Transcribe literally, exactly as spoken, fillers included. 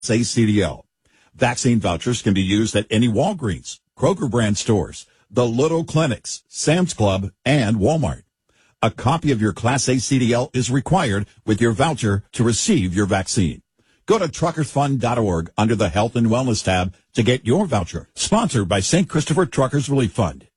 A C D L. Vaccine vouchers can be used at any Walgreens, Kroger brand stores, the Little Clinics, Sam's Club, and Walmart. A copy of your Class A C D L is required with your voucher to receive your vaccine. Go to truckers fund dot org under the Health and Wellness tab to get your voucher. Sponsored by Saint Christopher Truckers Relief Fund.